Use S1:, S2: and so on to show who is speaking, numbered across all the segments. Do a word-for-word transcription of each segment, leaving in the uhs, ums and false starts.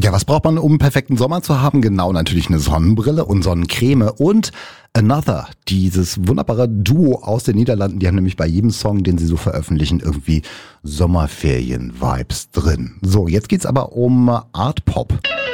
S1: Ja, was braucht man, um einen perfekten Sommer zu haben? Genau, natürlich eine Sonnenbrille und Sonnencreme und Another, dieses wunderbare Duo aus den Niederlanden. Die haben nämlich bei jedem Song, den sie so veröffentlichen, irgendwie Sommerferien-Vibes drin. So, jetzt geht's aber um Art Pop.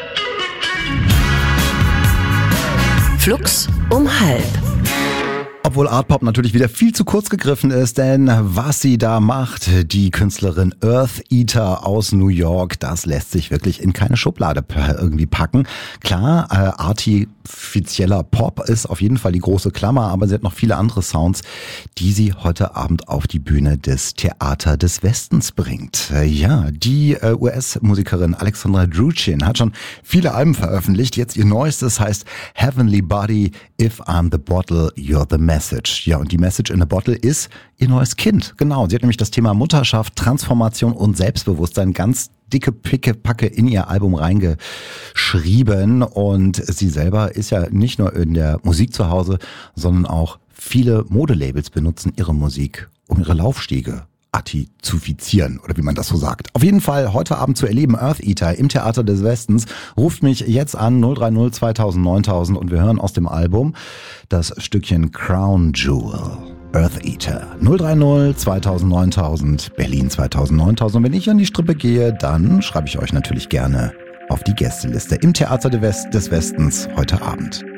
S2: Flux um halb.
S1: Obwohl Art Pop natürlich wieder viel zu kurz gegriffen ist, denn was sie da macht, die Künstlerin Earth Eater aus New York, das lässt sich wirklich in keine Schublade irgendwie packen. Klar, äh, artifizieller Pop ist auf jeden Fall die große Klammer, aber sie hat noch viele andere Sounds, die sie heute Abend auf die Bühne des Theater des Westens bringt. Äh, ja, die äh, U S-Musikerin Alexandra Druchin hat schon viele Alben veröffentlicht. Jetzt ihr neuestes heißt Heavenly Body, If I'm the Bottle, You're the Message. Ja, und die Message in a Bottle ist ihr neues Kind. Genau, sie hat nämlich das Thema Mutterschaft, Transformation und Selbstbewusstsein ganz dicke Picke-Packe in ihr Album reingeschrieben. Und sie selber ist ja nicht nur in der Musik zu Hause, sondern auch viele Modelabels benutzen ihre Musik, um ihre Laufstege artifizieren, oder wie man das so sagt. Auf jeden Fall heute Abend zu erleben, Earth Eater im Theater des Westens. Ruft mich jetzt an, null drei null zweitausend neuntausend, und wir hören aus dem Album das Stückchen Crown Jewel. Earth Eater. null drei null zweitausend neuntausend, Berlin zweitausend neuntausend. Und wenn ich an die Strippe gehe, dann schreibe ich euch natürlich gerne auf die Gästeliste im Theater des Westens heute Abend.